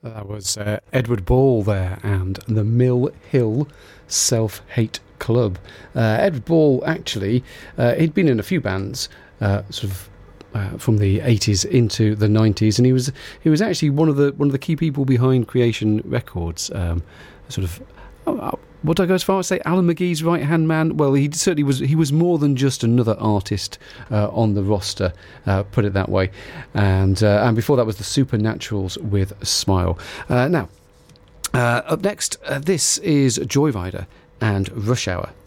That was Edward Ball there and the Mill Hill Self-Hate Club. Edward Ball, actually, he'd been in a few bands, from the 80s into the 90s, and he was actually one of the key people behind Creation Records. Would I go as far as say Alan McGee's right-hand man? Well, he certainly was. He was more than just another artist on the roster, put it that way. And before that was the Supernaturals with Smile. Now, up next, this is Joyrider and Rush Hour.